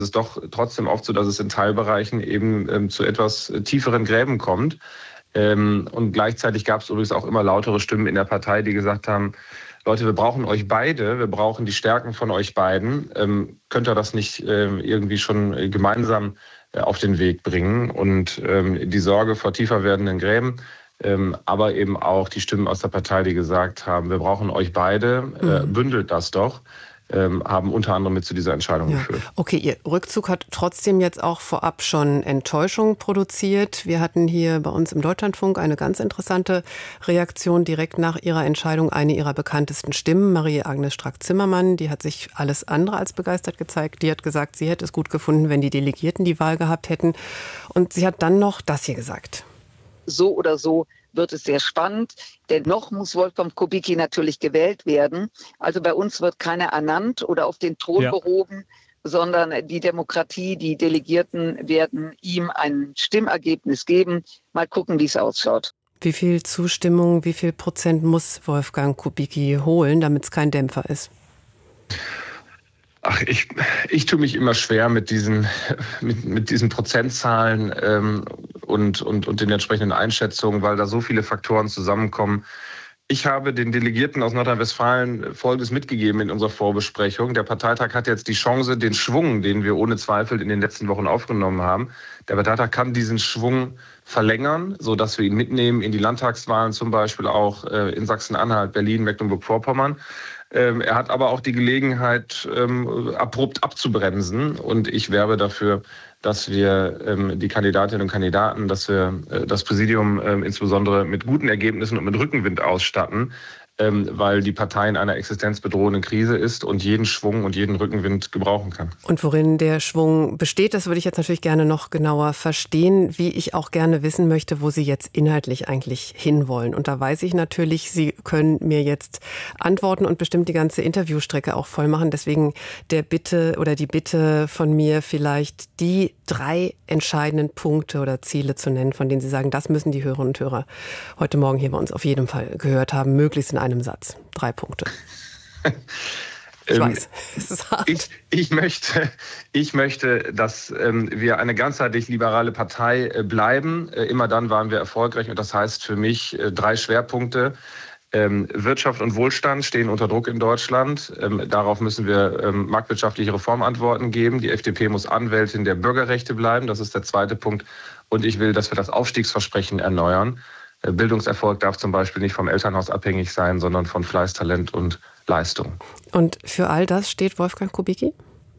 Es ist doch trotzdem oft so, dass es in Teilbereichen eben zu etwas tieferen Gräben kommt. Und gleichzeitig gab es übrigens auch immer lautere Stimmen in der Partei, die gesagt haben, Leute, wir brauchen euch beide, wir brauchen die Stärken von euch beiden. Könnt ihr das nicht irgendwie schon gemeinsam auf den Weg bringen? Und die Sorge vor tiefer werdenden Gräben, aber eben auch die Stimmen aus der Partei, die gesagt haben, wir brauchen euch beide, bündelt das doch. Haben unter anderem mit zu dieser Entscheidung geführt. Okay, Ihr Rückzug hat trotzdem jetzt auch vorab schon Enttäuschung produziert. Wir hatten hier bei uns im Deutschlandfunk eine ganz interessante Reaktion direkt nach Ihrer Entscheidung. Eine Ihrer bekanntesten Stimmen, Marie-Agnes Strack-Zimmermann, die hat sich alles andere als begeistert gezeigt. Die hat gesagt, sie hätte es gut gefunden, wenn die Delegierten die Wahl gehabt hätten. Und sie hat dann noch das hier gesagt. So oder so wird es sehr spannend, denn noch muss Wolfgang Kubicki natürlich gewählt werden. Also bei uns wird keiner ernannt oder auf den Thron behoben, sondern die Demokratie, die Delegierten werden ihm ein Stimmergebnis geben. Mal gucken, wie es ausschaut. Wie viel Zustimmung, wie viel Prozent muss Wolfgang Kubicki holen, damit es kein Dämpfer ist? Ach, ich tue mich immer schwer mit diesen Prozentzahlen und den entsprechenden Einschätzungen, weil da so viele Faktoren zusammenkommen. Ich habe den Delegierten aus Nordrhein-Westfalen Folgendes mitgegeben in unserer Vorbesprechung. Der Parteitag hat jetzt die Chance, den Schwung, den wir ohne Zweifel in den letzten Wochen aufgenommen haben, der Parteitag kann diesen Schwung verlängern, sodass wir ihn mitnehmen in die Landtagswahlen, zum Beispiel auch in Sachsen-Anhalt, Berlin, Mecklenburg-Vorpommern. Er hat aber auch die Gelegenheit, abrupt abzubremsen. Und ich werbe dafür, dass wir die Kandidatinnen und Kandidaten, dass wir das Präsidium insbesondere mit guten Ergebnissen und mit Rückenwind ausstatten, weil die Partei in einer existenzbedrohenden Krise ist und jeden Schwung und jeden Rückenwind gebrauchen kann. Und worin der Schwung besteht, das würde ich jetzt natürlich gerne noch genauer verstehen, wie ich auch gerne wissen möchte, wo Sie jetzt inhaltlich eigentlich hinwollen. Und da weiß ich natürlich, Sie können mir jetzt antworten und bestimmt die ganze Interviewstrecke auch voll machen. Deswegen die Bitte von mir, vielleicht die 3 entscheidenden Punkte oder Ziele zu nennen, von denen Sie sagen, das müssen die Hörerinnen und Hörer heute Morgen hier bei uns auf jeden Fall gehört haben, möglichst in einem Satz. 3 Punkte. Ich weiß, es ist hart. Ich möchte, dass wir eine ganzheitlich liberale Partei bleiben. Immer dann waren wir erfolgreich. Und das heißt für mich 3 Schwerpunkte. Wirtschaft und Wohlstand stehen unter Druck in Deutschland. Darauf müssen wir marktwirtschaftliche Reformantworten geben. Die FDP muss Anwältin der Bürgerrechte bleiben. Das ist der 2. Punkt. Und ich will, dass wir das Aufstiegsversprechen erneuern. Bildungserfolg darf zum Beispiel nicht vom Elternhaus abhängig sein, sondern von Fleiß, Talent und Leistung. Und für all das steht Wolfgang Kubicki?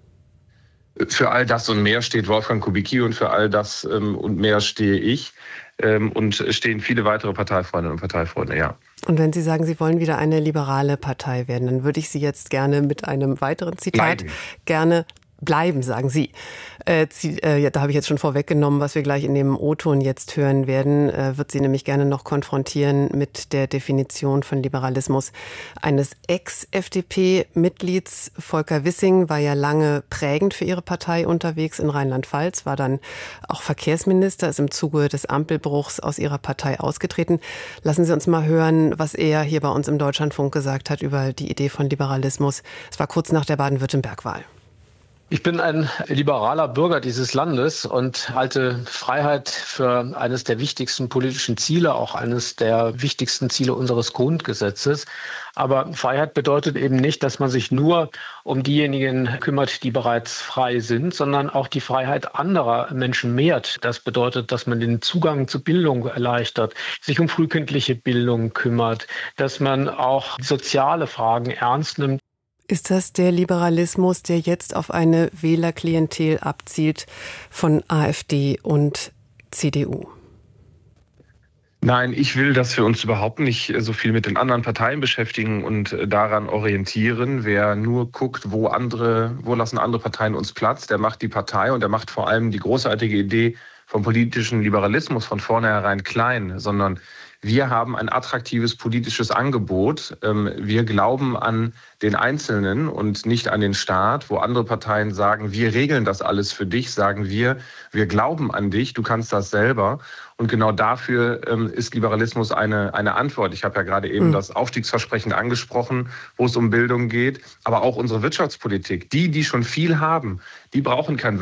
Für all das und mehr steht Wolfgang Kubicki und für all das und mehr stehe ich und stehen viele weitere Parteifreundinnen und Parteifreunde, ja. Und wenn Sie sagen, Sie wollen wieder eine liberale Partei werden, dann würde ich Sie jetzt gerne mit einem weiteren Zitat bleiben, sagen Sie. Da habe ich jetzt schon vorweggenommen, was wir gleich in dem O-Ton jetzt hören werden. Wird Sie nämlich gerne noch konfrontieren mit der Definition von Liberalismus eines Ex-FDP-Mitglieds. Volker Wissing war ja lange prägend für Ihre Partei unterwegs in Rheinland-Pfalz, war dann auch Verkehrsminister, ist im Zuge des Ampelbruchs aus Ihrer Partei ausgetreten. Lassen Sie uns mal hören, was er hier bei uns im Deutschlandfunk gesagt hat über die Idee von Liberalismus. Es war kurz nach der Baden-Württemberg-Wahl. Ich bin ein liberaler Bürger dieses Landes und halte Freiheit für eines der wichtigsten politischen Ziele, auch eines der wichtigsten Ziele unseres Grundgesetzes. Aber Freiheit bedeutet eben nicht, dass man sich nur um diejenigen kümmert, die bereits frei sind, sondern auch die Freiheit anderer Menschen mehrt. Das bedeutet, dass man den Zugang zu Bildung erleichtert, sich um frühkindliche Bildung kümmert, dass man auch soziale Fragen ernst nimmt. Ist das der Liberalismus, der jetzt auf eine Wählerklientel abzielt von AfD und CDU? Nein, ich will, dass wir uns überhaupt nicht so viel mit den anderen Parteien beschäftigen und daran orientieren. Wer nur guckt, wo lassen andere Parteien uns Platz, der macht die Partei und der macht vor allem die großartige Idee vom politischen Liberalismus von vornherein klein, sondern wir haben ein attraktives politisches Angebot. Wir glauben an den Einzelnen und nicht an den Staat, wo andere Parteien sagen, wir regeln das alles für dich, sagen wir glauben an dich, du kannst das selber. Und genau dafür ist Liberalismus eine Antwort. Ich habe ja gerade eben das Aufstiegsversprechen angesprochen, wo es um Bildung geht, aber auch unsere Wirtschaftspolitik. Die schon viel haben, die brauchen kein